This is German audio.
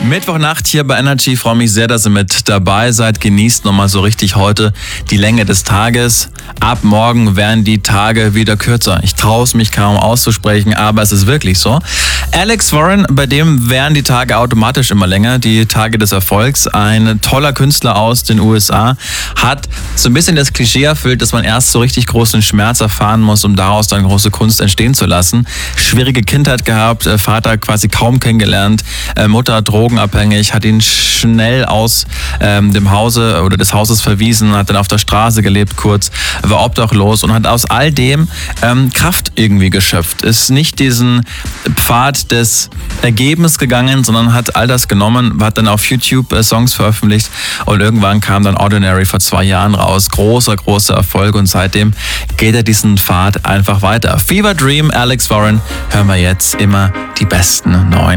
Mittwochnacht hier bei Energy. Freue mich sehr, dass ihr mit dabei seid. Genießt nochmal so richtig heute die Länge des Tages. Ab morgen werden die Tage wieder kürzer. Ich traue es mich kaum auszusprechen, aber es ist wirklich so. Alex Warren, bei dem werden die Tage automatisch immer länger. Die Tage des Erfolgs. Ein toller Künstler aus den USA hat so ein bisschen das Klischee erfüllt, dass man erst so richtig großen Schmerz erfahren muss, um daraus dann große Kunst entstehen zu lassen. Schwierige Kindheit gehabt, Vater quasi kaum kennengelernt, Mutter drogenabhängig, hat ihn schnell aus dem Hause oder des Hauses verwiesen, hat dann auf der Straße gelebt kurz, war obdachlos und hat aus all dem Kraft irgendwie geschöpft. Ist nicht diesen Pfad des Ergebens gegangen, sondern hat all das genommen, hat dann auf YouTube Songs veröffentlicht und irgendwann kam dann Ordinary vor 2 Jahren raus. Großer Erfolg und seitdem geht er diesen Pfad einfach weiter. Fever Dream, Alex Warren, hören wir jetzt immer die besten neuen